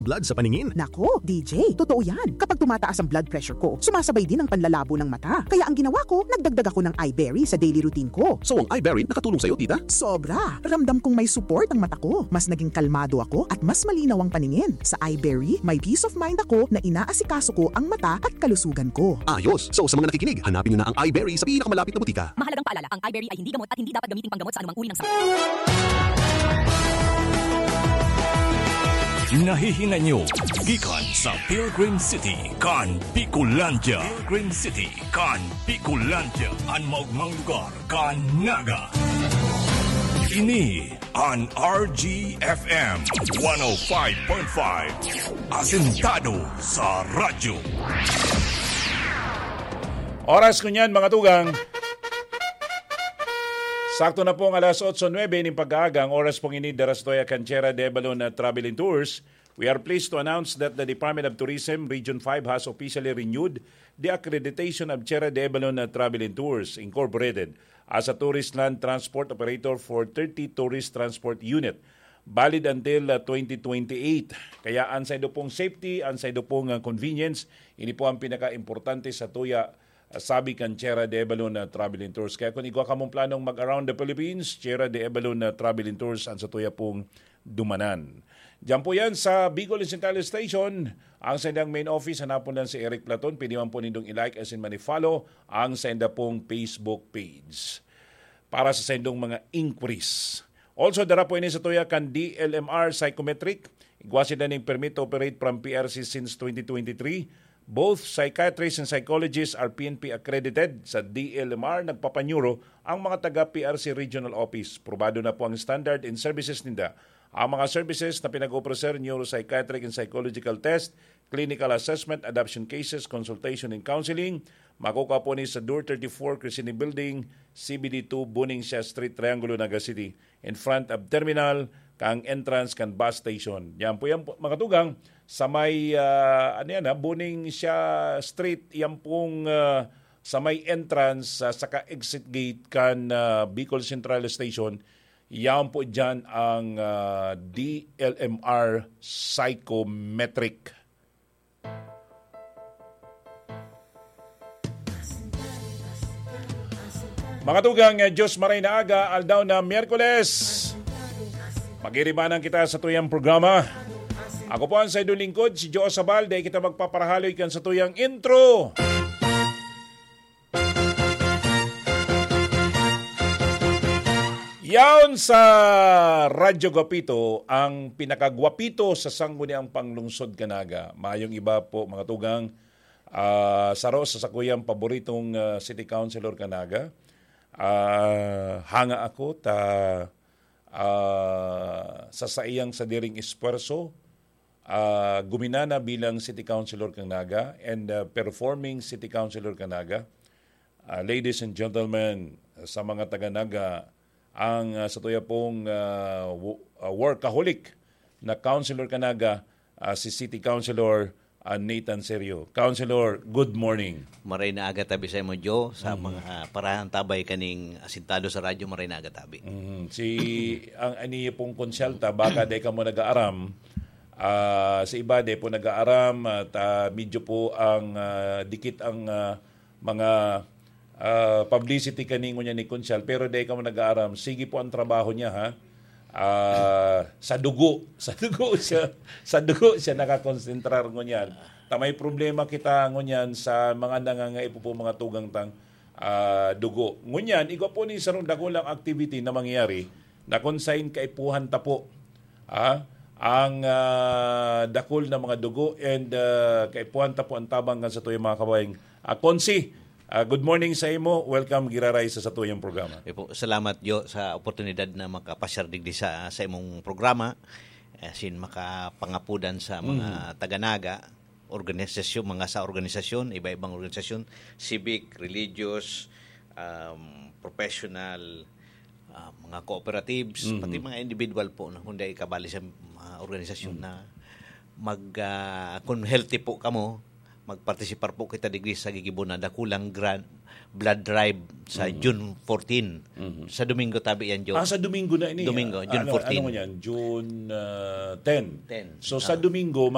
blood sa paningin. Nako, DJ, totoo yan. Kapag tumataas ang blood pressure ko, sumasabay din ang panlalabo ng mata. Kaya ang ginawa ko, nagdagdag ako ng iBerry sa daily routine ko. So ang iBerry nakatulong sa'yo, tita? Sobra. Ramdam kong may support ang mata ko. Mas naging kalmado ako at mas malinaw ang paningin. Sa iBerry, may peace of mind ako na inaasikaso ko ang mata at kalusugan ko. Ayos! So sa mga nakikinig, hanapin nyo na ang iBerry sa pinakamalapit na butika. Mahalagang paalala, ang iBerry ay hindi gamot at hindi dapat gamitin panggamot sa anumang uri ng sakit. Nahihingan nyo gikan sa Pilgrim City kan Bicolandia. Pilgrim City kan Bicolandia, ang maugmang lugar kan Naga. Ini ang RGFM 105.5, asentado sa radyo. Oras ko niyan mga tugang. Sakto na pong alas 8:09 ng pag-aaga, ang oras pong ini Darastoya Canchera de Balon Travel and Tours. We are pleased to announce that the Department of Tourism Region 5 has officially renewed the accreditation of Chera de Balon Travel and Tours Incorporated as a tourist land transport operator for 30 tourist transport unit. Valid until 2028. Kaya ansay do pong safety, ansay do pong convenience, ini po ang pinaka-importante sa tuya sabi kan Chera de Balon Travel and Tours. Kaya kung igwa ka mong planong mag-around the Philippines, Chera de Balon Travel and Tours ang sa tuya pong dumanan. Diyan po yan sa Bicol Central Station. Ang sendang main office, hanapon lang si Eric Platon. Pwede man po nindong i-like as in mani-follow ang senda pong Facebook page para sa sendong mga inquiries. Also, dara po ini sa tuya kan DLMR Psychometric. Igwa sila ng permit to operate from PRC since 2023. Both psychiatrists and psychologists are PNP accredited. Sa DLMR, nagpapanyuro ang mga taga-PRC Regional Office. Probado na po ang standard and services ninda. Ang mga services na pinag-oproser, neuropsychiatric and psychological test, clinical assessment, adoption cases, consultation and counseling, makukuha po ni sa Door 34, Crescini Building, CBD2, Buningsia Street, Triangulo, Naga City, in front of terminal, kang entrance, kang bus station. Yan po yan, mga tugang, sa may, Buningsia Street, yan pong sa may entrance, saka exit gate, kan Bicol Central Station. Yan po dyan ang DLMR Psychometric. Mga tugang, Diyos maray na aga, aldaw na Miyerkules. Magirimanan kita sa tuyang programa. Ako po ang sa idong lingkod, si Joe Sabal, dahil kita magpaparahaloy kan sa tuyang intro. Yaon sa Radyo Guapito, ang pinakagwapito sa sangguniang panglungsod kanaga. Mayong iba po mga tugang, saro sa sakuyang paboritong city councilor kanaga. Hanga ako sa saiyang sa diring espuerso, guminana bilang city councilor kanaga and performing city councilor kanaga. Ladies and gentlemen, sa mga taga-naga, ang sa tuya pong workaholic na councilor kanaga, si City Councilor Nathan Serio. Councilor, good morning. Maray na aga tabi sa mo, Joe, sa mga parahan tabay kaning asintado sa radyo, maray na aga tabi. Si ang ani pong konsyalta, baka day ka mo nag-aaram, sa iba day po nag-aaram at medyo po ang dikit ang mga publicity kaningo niya ni Konsyal, pero day ka mo nag-aaram, sige po ang trabaho niya, ha? Sa dugo siya nakakonsentrar ngunyan. Tamay problema kita ngunyan sa mga nangangaipo po mga tugang tang dugo. Ngunyan, ikaw po ni sarong dakulang activity na mangyayari na consign kaipuhan tapo. Ang dakul na mga dugo and kaipuhan tapo ang tabang sa tuyong mga kabayang. Konsi, good morning sa imo. Welcome giraray sa tuyong programa. Salamat Jo sa oportunidad na makapasyar digdi sa imong programa. Sin makapangapudan sa mga taga-naga, organisasyon, mga sa organisasyon, iba-ibang organisasyon, civic, religious, professional, mga cooperatives, pati mga individual po na kundi ikabali sa organisasyon na kung healthy po kamo, magpartisipar po kita digri sa gigibunan na kulang blood drive sa June 14. Sa Domingo tabi yan, Joe. Sa Domingo na ini. Domingo, June 14. Ano yan? June 10. So sa Domingo,